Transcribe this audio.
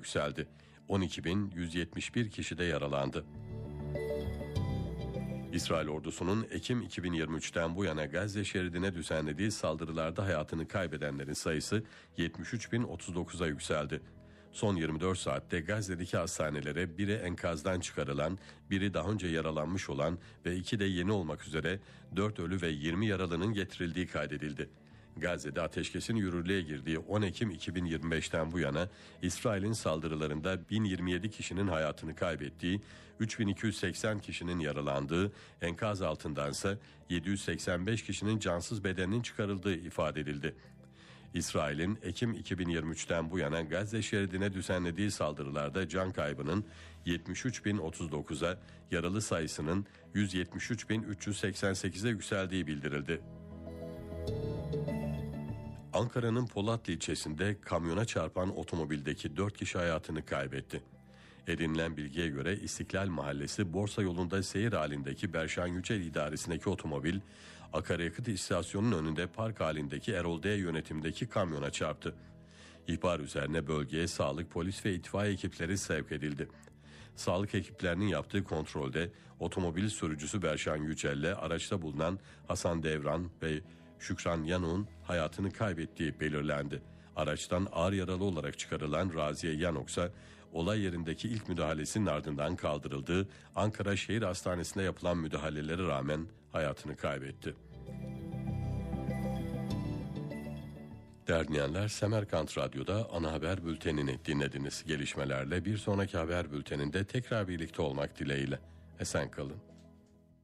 yükseldi. 12.171 kişi de yaralandı. İsrail ordusunun Ekim 2023'ten bu yana Gazze şeridine düzenlediği saldırılarda hayatını kaybedenlerin sayısı 73.039'a yükseldi. Son 24 saatte Gazze'deki hastanelere biri enkazdan çıkarılan, biri daha önce yaralanmış olan ve 2 de yeni olmak üzere 4 ölü ve 20 yaralının getirildiği kaydedildi. Gazze'de ateşkesin yürürlüğe girdiği 10 Ekim 2025'ten bu yana İsrail'in saldırılarında 1027 kişinin hayatını kaybettiği, 3280 kişinin yaralandığı, enkaz altındansa 785 kişinin cansız bedeninin çıkarıldığı ifade edildi. İsrail'in Ekim 2023'ten bu yana Gazze şeridine düzenlediği saldırılarda can kaybının 73.039'a, yaralı sayısının 173.388'e yükseldiği bildirildi. Ankara'nın Polatlı ilçesinde kamyona çarpan otomobildeki 4 kişi hayatını kaybetti. Edinilen bilgiye göre İstiklal Mahallesi Borsa yolunda seyir halindeki Berşan Yücel idaresindeki otomobil, akaryakıt istasyonunun önünde park halindeki Erol D yönetimdeki kamyona çarptı. İhbar üzerine bölgeye sağlık, polis ve itfaiye ekipleri sevk edildi. Sağlık ekiplerinin yaptığı kontrolde otomobil sürücüsü Berşan Yücel ile araçta bulunan Hasan Devran ve Şükran Yanok'un hayatını kaybettiği belirlendi. Araçtan ağır yaralı olarak çıkarılan Raziye Yanok ise olay yerindeki ilk müdahalesinin ardından kaldırıldığı Ankara Şehir Hastanesi'nde yapılan müdahalelere rağmen hayatını kaybetti. Değerli dinleyenler, Semerkant Radyo'da ana haber bültenini dinlediniz. Gelişmelerle bir sonraki haber bülteninde tekrar birlikte olmak dileğiyle. Esen kalın.